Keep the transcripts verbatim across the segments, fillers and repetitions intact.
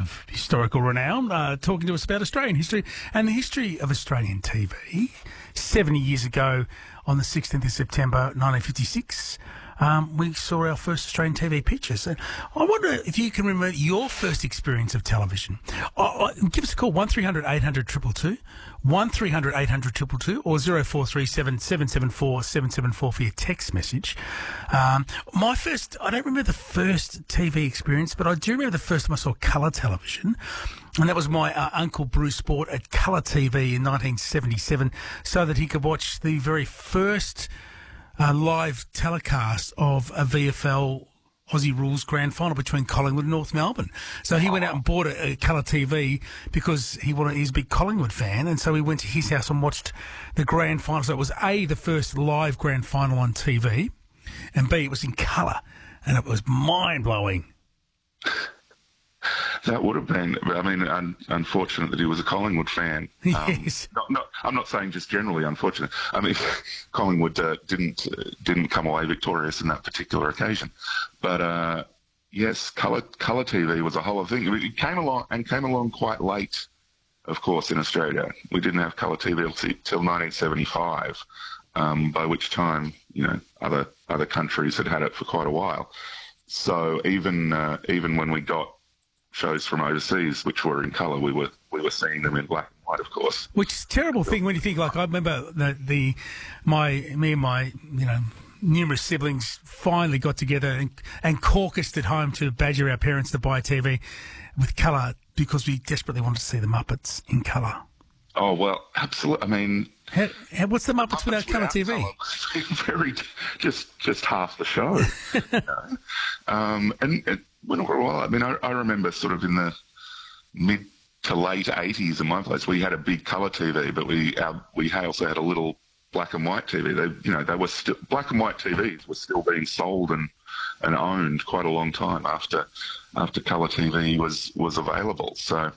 of historical renown, uh, talking to us about Australian history and the history of Australian T V. seventy years ago, on the sixteenth of September nineteen fifty-six, um, we saw our first Australian T V pictures. And I wonder if you can remember your first experience of television. Uh, give us a call, one three hundred eight hundred two two two, one three hundred eight hundred two two two, or zero four three seven seven seven four seven seven four for your text message. Um, my first, I don't remember the first T V experience, but I do remember the first time I saw colour television. And that was my uh, Uncle Bruce bought at Colour T V in nineteen seventy-seven so that he could watch the very first uh, live telecast of a V F L Aussie Rules Grand Final between Collingwood and North Melbourne. So he went out and bought a, a Colour T V because he wanted, he's a big Collingwood fan, and so he went to his house and watched the Grand Final. So it was A, the first live Grand Final on T V, and B, it was in colour, and it was mind-blowing. That would have been, I mean, un, unfortunate that he was a Collingwood fan. Um, Yes. Not, not, I'm not saying just generally unfortunate. I mean, Collingwood uh, didn't uh, didn't come away victorious in that particular occasion. But, uh, yes, colour colour T V was a whole other thing. It came along and came along quite late, of course, in Australia. We didn't have colour T V till nineteen seventy-five, um, by which time, you know, other other countries had had it for quite a while. So even uh, even when we got shows from overseas which were in colour, we were we were seeing them in black and white, of course. Which is a terrible thing when you think, like, I remember the, the my me and my, you know, numerous siblings finally got together and, and caucused at home to badger our parents to buy a T V with colour because we desperately wanted to see the Muppets in colour. Oh, well, absolutely. I mean... How, how, what's the Muppets, Muppets without colour T V? Colour, very, just just half the show. You know? um, and, and when we were a while, I mean, I, I remember sort of in the mid to late eighties in my place, we had a big colour T V, but we our, we also had a little black and white T V. They, you know, they were still black and white T Vs were still being sold and, and owned quite a long time after after colour T V was was available. So,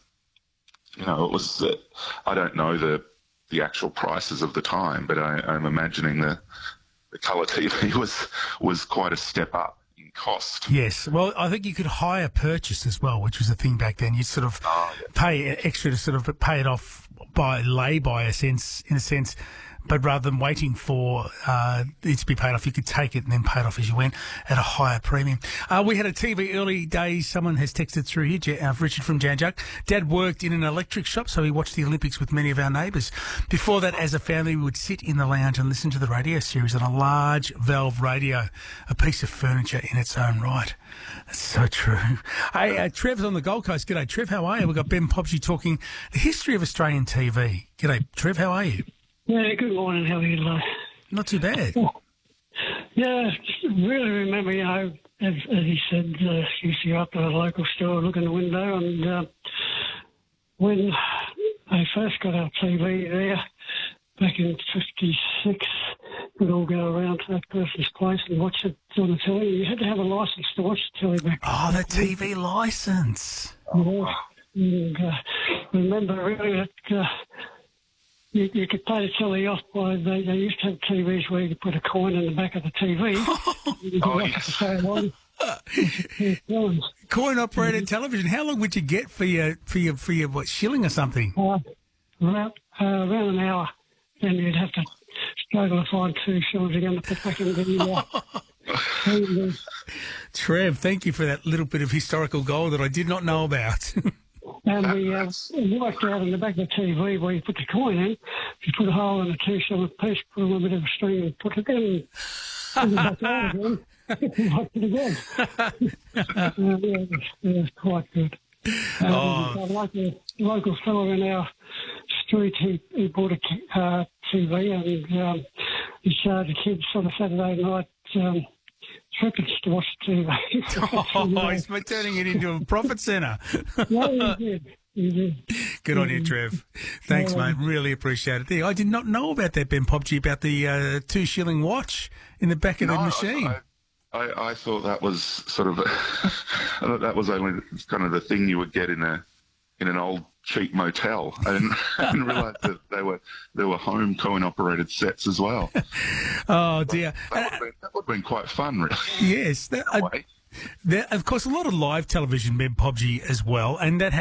you know, it was. Uh, I don't know the the actual prices of the time, but I, I'm imagining the the colour T V was was quite a step up in cost. Yes, well, I think you could hire purchase as well, which was a thing back then. You'd sort of Oh, yeah. pay extra to sort of pay it off by lay by a sense, in a sense. But rather than waiting for uh, it to be paid off, you could take it and then pay it off as you went at a higher premium. Uh, we had a T V early days. Someone has texted through here, J- uh, Richard from Jan Juck. Dad worked in an electric shop, so he watched the Olympics with many of our neighbours. Before that, as a family, we would sit in the lounge and listen to the radio series on a large valve radio, a piece of furniture in its own right. That's so true. Hey, uh, Trev's on the Gold Coast. G'day, Trev. How are you? We've got Ben Popsy talking the history of Australian T V. G'day, Trev. How are you? Yeah, good morning. How are you today? Not too bad. Yeah, just really remember, you know, as, as he said, uh, used to go up to the local store, look in the window, and uh, when they first got our T V there, back in fifty-six, we'd all go around to that person's place and watch it on the telly. You had to have a licence to watch the telly back then. Oh, the T V licence. Yeah. And uh, remember really that... Uh, You, you could pay the telly off by, they, they used to have T Vs where you could put a coin in the back of the T V. You could Oh, watch yes. it the same way. Coin-operated television. How long would you get for your for your for your what, shilling or something? Uh, around, uh, around an hour, then you'd have to struggle to find two shillings again to put back in the uh, T V. Trev, thank you for that little bit of historical gold that I did not know about. And we uh, worked out in the back of the T V where you put the coin in. You put a hole in a two shilling piece, put a little bit of a string and put it in. Put it back out again. Watch it again. uh, yeah, it, was, it was quite good. Um, Oh. A local, local fellow in our street, he, he bought a uh, T V and um, he showed the kids on a Saturday night um, trippets to watch the T V. Oh, he's been turning it into a profit centre. Yeah, he did. He did. Good on you, Trev. Thanks, Yeah. mate. Really appreciate it. There, I did not know about that, Ben Popsy, about the uh, two shilling watch in the back of the No, machine. I, I, I thought that was sort of, a, I thought that was only kind of the thing you would get in a in an old cheap motel. I didn't, I didn't realise that they were there were home coin-operated sets as well. Oh dear. That would have been, that would have been quite fun, really. Yes. That, in a uh, way. there, of course, a lot of live television, Ben Popsy, as well, and that